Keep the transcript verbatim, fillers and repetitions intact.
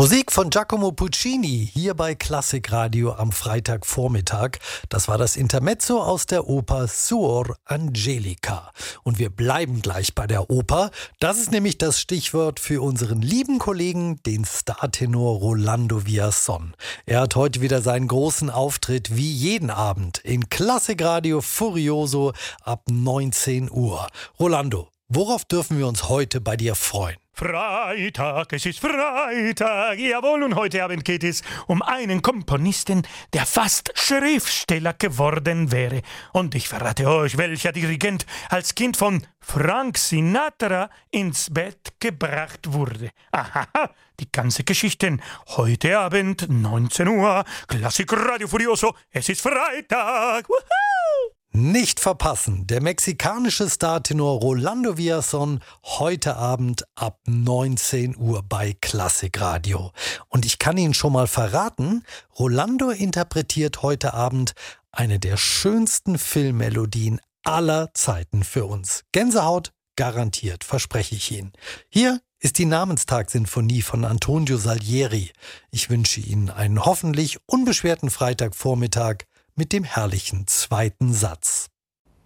Musik von Giacomo Puccini hier bei Klassikradio am Freitagvormittag. Das war das Intermezzo aus der Oper Suor Angelica. Und wir bleiben gleich bei der Oper. Das ist nämlich das Stichwort für unseren lieben Kollegen, den Startenor Rolando Villazón. Er hat heute wieder seinen großen Auftritt wie jeden Abend in Klassikradio Furioso ab neunzehn Uhr. Rolando, worauf dürfen wir uns heute bei dir freuen? Freitag, es ist Freitag, jawohl, und heute Abend geht es um einen Komponisten, der fast Schriftsteller geworden wäre. Und ich verrate euch, welcher Dirigent als Kind von Frank Sinatra ins Bett gebracht wurde. Aha, die ganze Geschichte heute Abend, neunzehn Uhr, Klassikradio Furioso, es ist Freitag, wuhu! Nicht verpassen, der mexikanische Startenor Rolando Villazón heute Abend ab neunzehn Uhr bei Klassikradio. Und ich kann Ihnen schon mal verraten, Rolando interpretiert heute Abend eine der schönsten Filmmelodien aller Zeiten für uns. Gänsehaut garantiert, verspreche ich Ihnen. Hier ist die Namenstag-Sinfonie von Antonio Salieri. Ich wünsche Ihnen einen hoffentlich unbeschwerten Freitagvormittag mit dem herrlichen zweiten Satz.